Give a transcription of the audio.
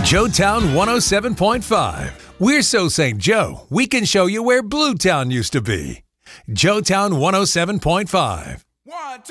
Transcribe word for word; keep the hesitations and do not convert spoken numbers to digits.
Joetown one oh seven point five. We're so Saint Joe, we can show you where Bluetown used to be. Joetown one oh seven point five. One, two.